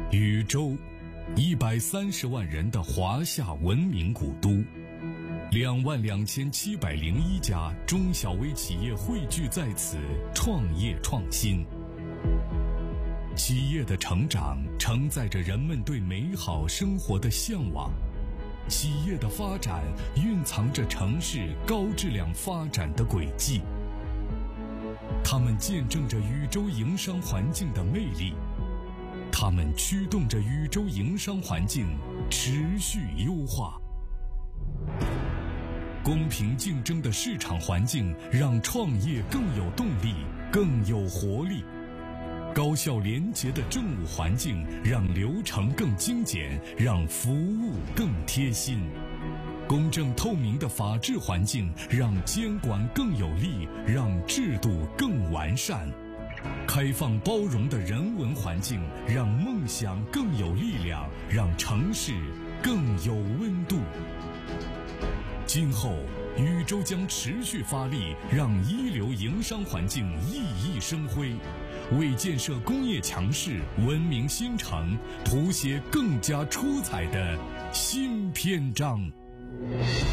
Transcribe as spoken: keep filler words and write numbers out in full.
禹州，一百三十万人的华夏文明古都，两万两千七百零一家中小微企业汇聚在此，创业创新。企业的成长承载着人们对美好生活的向往，企业的发展蕴藏着城市高质量发展的轨迹。它们见证着禹州营商环境的魅力，它们驱动着禹州营商环境持续优化。公平竞争的市场环境让创业更有动力，更有活力。高效廉洁的政务环境让流程更精简，让服务更贴心。公正透明的法治环境让监管更有力，让制度更完善。开放包容的人文环境让梦想更有力量，让城市更有温度。今后禹州将持续发力，让一流营商环境熠熠生辉，为建设工业强市、文明新城谱写更加出彩的新篇章。